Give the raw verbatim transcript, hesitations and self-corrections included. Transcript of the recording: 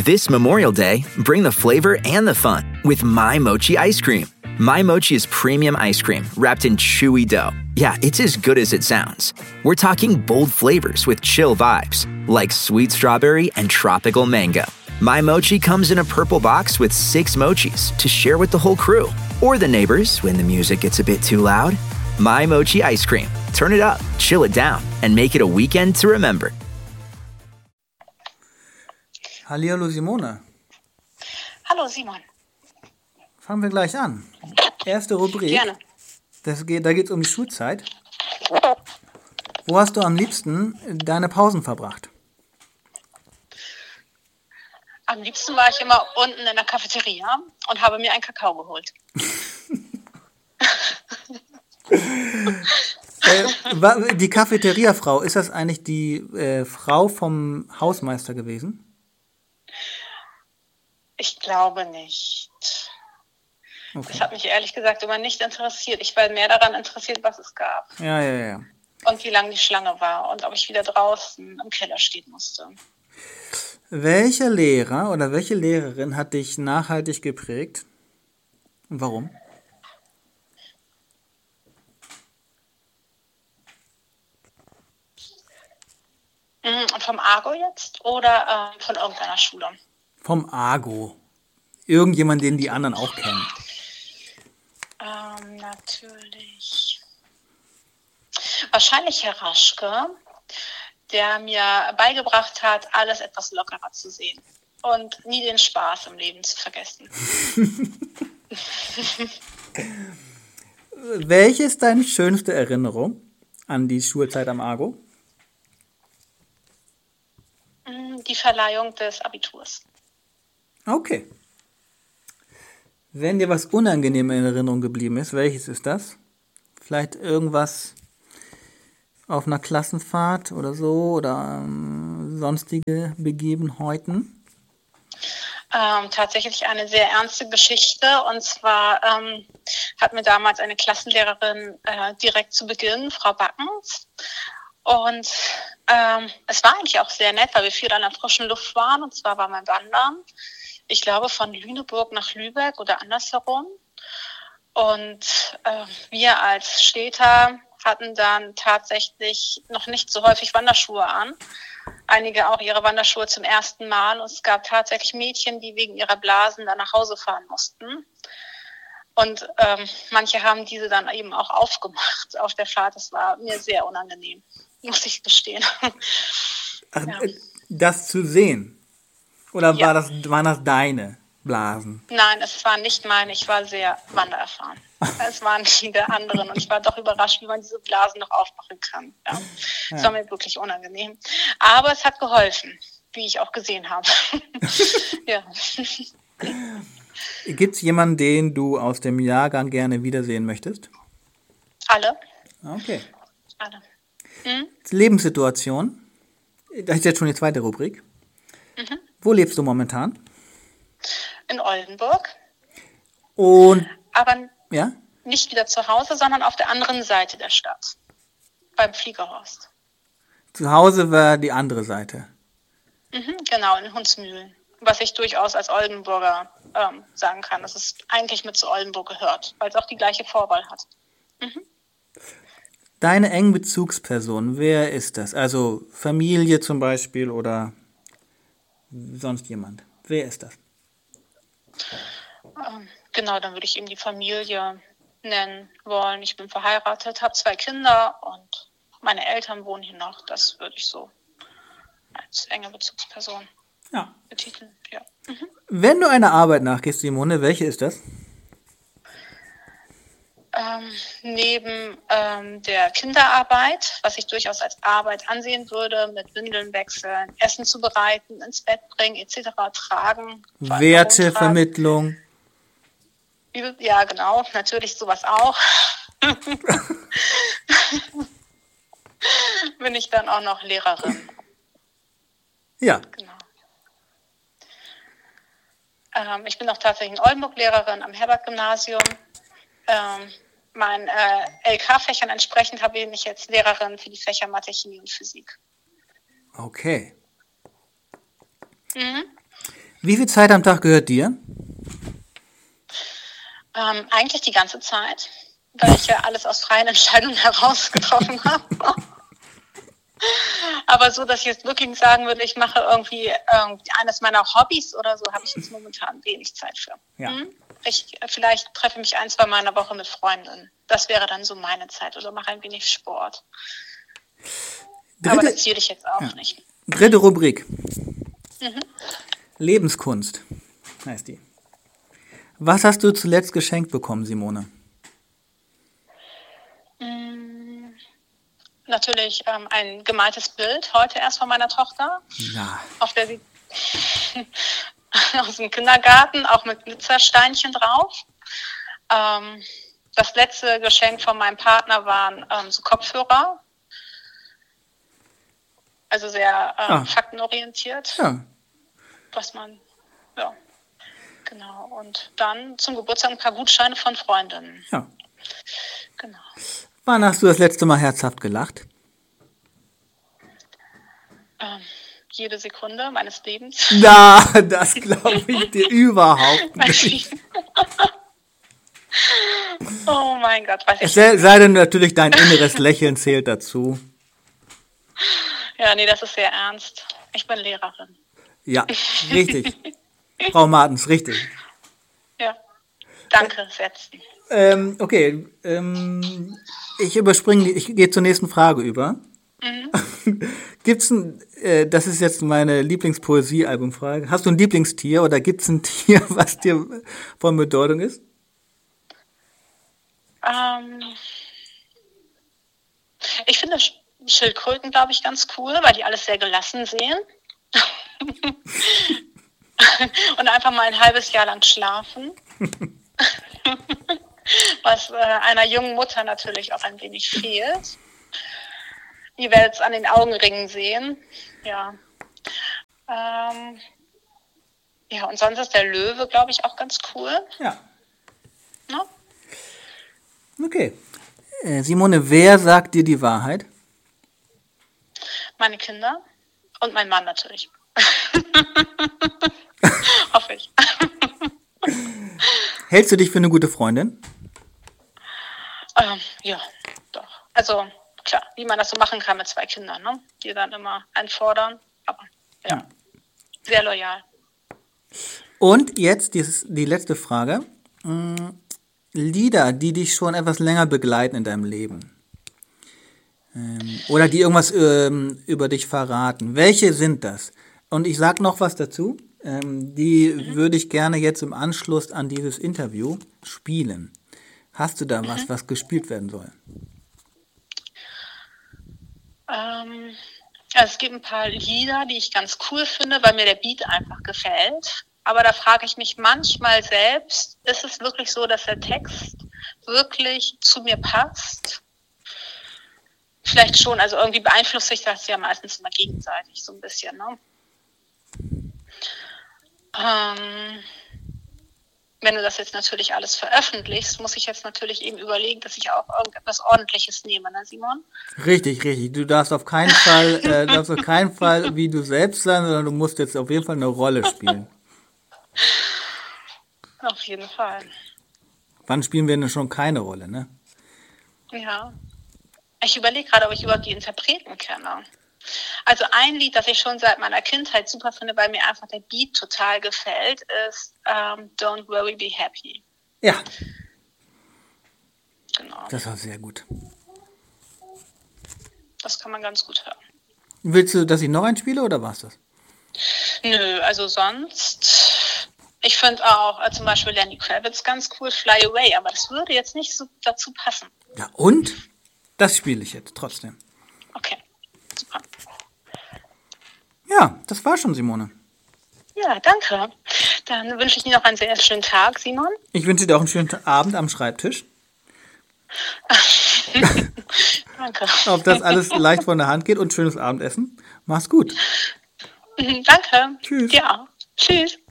This Memorial Day, bring the flavor and the fun with My Mochi ice cream. My Mochi is premium ice cream wrapped in chewy dough. Yeah, it's as good as it sounds. We're talking bold flavors with chill vibes, like sweet strawberry and tropical mango. My Mochi comes in a purple box with six mochis to share with the whole crew, or the neighbors when the music gets a bit too loud. My Mochi ice cream. Turn it up, chill it down, and make it a weekend to remember. Hallihallo Simone. Hallo Simon. Fangen wir gleich an. Erste Rubrik. Gerne. Das geht, da geht es um die Schulzeit. Wo hast du am liebsten deine Pausen verbracht? Am liebsten war ich immer unten in der Cafeteria und habe mir einen Kakao geholt. äh, die Cafeteria-Frau, ist das eigentlich die äh, Frau vom Hausmeister gewesen? Ich glaube nicht. Okay. Das hat mich ehrlich gesagt immer nicht interessiert. Ich war mehr daran interessiert, was es gab. Ja, ja, ja. Und wie lang die Schlange war und ob ich wieder draußen im Keller stehen musste. Welcher Lehrer oder welche Lehrerin hat dich nachhaltig geprägt? Und warum? Und vom Argo jetzt oder ähm, von irgendeiner Schule? Vom Argo. Irgendjemand, den die anderen auch kennen. Ähm, natürlich. Wahrscheinlich Herr Raschke, der mir beigebracht hat, alles etwas lockerer zu sehen und nie den Spaß im Leben zu vergessen. Welche ist deine schönste Erinnerung an die Schulzeit am Argo? Die Verleihung des Abiturs. Okay. Wenn dir was unangenehm in Erinnerung geblieben ist, welches ist das? Vielleicht irgendwas auf einer Klassenfahrt oder so oder ähm, sonstige Begebenheiten? Ähm, tatsächlich eine sehr ernste Geschichte. Und zwar ähm, hat mir damals eine Klassenlehrerin äh, direkt zu Beginn, Frau Backens, und ähm, es war eigentlich auch sehr nett, weil wir viel an der frischen Luft waren. Und zwar war mein Wandern, ich glaube, von Lüneburg nach Lübeck oder andersherum. Und äh, wir als Städter hatten dann tatsächlich noch nicht so häufig Wanderschuhe an. Einige auch ihre Wanderschuhe zum ersten Mal. Und es gab tatsächlich Mädchen, die wegen ihrer Blasen dann nach Hause fahren mussten. Und ähm, manche haben diese dann eben auch aufgemacht auf der Fahrt. Das war mir sehr unangenehm, muss ich gestehen. Ach, Ja. Das zu sehen? Oder Ja. war das, waren das deine Blasen? Nein, es war nicht meine. Ich war sehr wandererfahren. Es waren die der anderen. Und ich war doch überrascht, wie man diese Blasen noch aufmachen kann. Ja. Es Ja. war mir wirklich unangenehm. Aber es hat geholfen, wie ich auch gesehen habe. Ja. Gibt es jemanden, den du aus dem Jahrgang gerne wiedersehen möchtest? Alle? Okay. Alle. Hm? Lebenssituation. Das ist jetzt schon die zweite Rubrik. Mhm. Wo lebst du momentan? In Oldenburg. Und, Aber ja? nicht wieder zu Hause, sondern auf der anderen Seite der Stadt. Beim Fliegerhorst. Zu Hause war die andere Seite. Mhm, genau, in Hunsmühlen. Was ich durchaus als Oldenburger ähm, sagen kann, dass es eigentlich mit zu Oldenburg gehört, weil es auch die gleiche Vorwahl hat. Mhm. Deine engen Bezugsperson, wer ist das? Also Familie zum Beispiel oder sonst jemand. Wer ist das? Ähm, genau, dann würde ich eben die Familie nennen wollen. Ich bin verheiratet, habe zwei Kinder und meine Eltern wohnen hier noch. Das würde ich so als enge Bezugsperson Ja. betiteln. Ja. Mhm. Wenn du einer Arbeit nachgehst, Simone, welche ist das? Ähm, neben ähm, der Kinderarbeit, was ich durchaus als Arbeit ansehen würde, mit Windeln wechseln, Essen zubereiten, ins Bett bringen, et cetera, tragen. vor allem Wertevermittlung. Tragen. Ja, genau, natürlich sowas auch. Bin ich dann auch noch Lehrerin. Ja. Genau. Ähm, ich bin auch tatsächlich in Oldenburg Lehrerin am Herbert-Gymnasium. Ähm, meinen äh, L K-Fächern entsprechend habe ich mich jetzt Lehrerin für die Fächer Mathe, Chemie und Physik. Okay. Mhm. Wie viel Zeit am Tag gehört dir? Ähm, eigentlich die ganze Zeit, weil ich ja alles aus freien Entscheidungen heraus getroffen habe. Aber so, dass ich jetzt wirklich sagen würde, ich mache irgendwie ähm, eines meiner Hobbys oder so, habe ich jetzt momentan wenig Zeit für. Ja. Hm? Ich vielleicht treffe mich ein, zwei Mal in der Woche mit Freunden. Das wäre dann so meine Zeit. Oder mache ein wenig Sport. Dritte, Aber das ziele ich jetzt auch ja. nicht. Dritte Rubrik. Mhm. Lebenskunst heißt die. Was hast du zuletzt geschenkt bekommen, Simone? Mm, natürlich ähm, ein gemaltes Bild, heute erst von meiner Tochter. Ja. Auf der sie aus dem Kindergarten, auch mit Glitzersteinchen drauf. Ähm, das letzte Geschenk von meinem Partner waren ähm, so Kopfhörer. Also sehr ähm, ah. faktenorientiert. Ja. Was man, ja, genau. Und dann zum Geburtstag ein paar Gutscheine von Freundinnen. Ja. Genau. Wann hast du das letzte Mal herzhaft gelacht? Ähm, jede Sekunde meines Lebens. Na, das glaube ich dir überhaupt nicht. Oh mein Gott, weiß ich Es sei, sei denn natürlich, dein inneres Lächeln zählt dazu. Ja, nee, das ist sehr ernst. Ich bin Lehrerin. Ja, richtig. Frau Martens, richtig. Ja, danke, setzen. Ähm, okay, ähm, ich überspringe, ich gehe zur nächsten Frage über. Mhm. Gibt's ein, äh, das ist jetzt meine Lieblingspoesie-Albumfrage. Hast du ein Lieblingstier oder gibt's ein Tier, was dir von Bedeutung ist? Ähm, ich finde Sch- Schildkröten, glaube ich, ganz cool, weil die alles sehr gelassen sehen. Und einfach mal ein halbes Jahr lang schlafen. Was äh, einer jungen Mutter natürlich auch ein wenig fehlt. Ihr werdet es an den Augenringen sehen. Ja. Ähm, ja, und sonst ist der Löwe, glaube ich, auch ganz cool. Ja. Ne? Okay. Äh, Simone, wer sagt dir die Wahrheit? Meine Kinder und mein Mann natürlich. Hoffe ich. Hältst du dich für eine gute Freundin? Ähm, ja, doch. Also, klar, wie man das so machen kann mit zwei Kindern, ne? Die dann immer einfordern. Aber, ja, ja. Sehr loyal. Und jetzt dieses, die letzte Frage. Hm, Lieder, die dich schon etwas länger begleiten in deinem Leben. Ähm, oder die irgendwas ähm, über dich verraten. Welche sind das? Und ich sage noch was dazu. Ähm, die mhm. würde ich gerne jetzt im Anschluss an dieses Interview spielen. Hast du da mhm. was, was gespielt werden soll? Ähm, ja, es gibt ein paar Lieder, die ich ganz cool finde, weil mir der Beat einfach gefällt. Aber da frage ich mich manchmal selbst, ist es wirklich so, dass der Text wirklich zu mir passt? Vielleicht schon, also irgendwie beeinflusst sich das ja meistens immer gegenseitig so ein bisschen, ne? Ähm, wenn du das jetzt natürlich alles veröffentlichst, muss ich jetzt natürlich eben überlegen, dass ich auch irgendetwas Ordentliches nehme, ne, Simon? Richtig, richtig. Du darfst auf keinen Fall, äh, darfst auf keinen Fall wie du selbst sein, sondern du musst jetzt auf jeden Fall eine Rolle spielen. Auf jeden Fall. Wann spielen wir denn schon keine Rolle, ne? Ja. Ich überlege gerade, ob ich überhaupt die Interpreten kenne. Also ein Lied, das ich schon seit meiner Kindheit super finde, weil mir einfach der Beat total gefällt, ist ähm, Don't Worry, Be Happy. Ja. Genau. Das war sehr gut. Das kann man ganz gut hören. Willst du, dass ich noch einspiele oder war's das? Nö, also sonst, ich finde auch äh, zum Beispiel Lenny Kravitz ganz cool, Fly Away, aber das würde jetzt nicht so dazu passen. Ja, und? Das spiele ich jetzt trotzdem. Okay, super. Ja, das war schon, Simone. Ja, danke. Dann wünsche ich dir noch einen sehr schönen Tag, Simon. Ich wünsche dir auch einen schönen Abend am Schreibtisch. Danke. Ob das alles leicht von der Hand geht und schönes Abendessen. Mach's gut. Danke. Tschüss. Ja, tschüss.